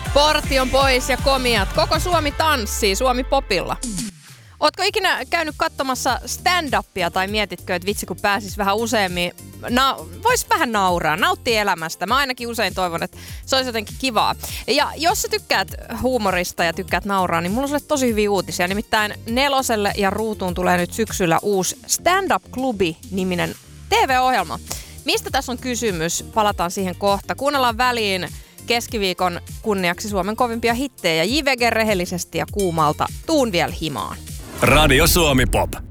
Portti on pois ja komiat. Koko Suomi tanssii Suomi Popilla. Ootko ikinä käynyt katsomassa stand-upia tai mietitkö, että vitsi kun pääsis vähän useammin, vois vähän nauraa, nauttii elämästä. Mä ainakin usein toivon, että se olisi jotenkin kivaa. Ja jos sä tykkäät huumorista ja tykkäät nauraa, niin mulla on sulle tosi hyviä uutisia. Nimittäin Neloselle ja Ruutuun tulee nyt syksyllä uusi Stand-up-klubi-niminen TV-ohjelma. Mistä tässä on kysymys? Palataan siihen kohta. Kuunnellaan väliin keskiviikon kunniaksi Suomen kovimpia hittejä. JVG rehellisesti ja kuumalta. Tuun vielä himaan. Radio Suomi Pop.